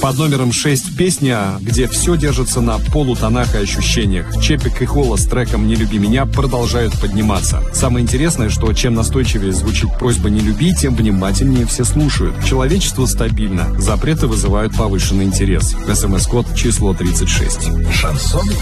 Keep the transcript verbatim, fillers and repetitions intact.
Под номером шесть песня, где все держится на полутонах и ощущениях. Чепик и Холла с треком «Не люби меня» продолжают подниматься. Самое интересное, что чем настойчивее звучит просьба «не люби», тем внимательнее все слушают. Человечество стабильно, запреты вызывают повышенный интерес. СМС-код число тридцать шесть. Шансон